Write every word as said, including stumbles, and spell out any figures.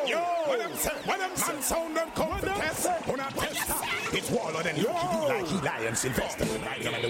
Yo, what them say? What them man sound them come to test? When I test, it's Waller then you do like Eli and Sylvester.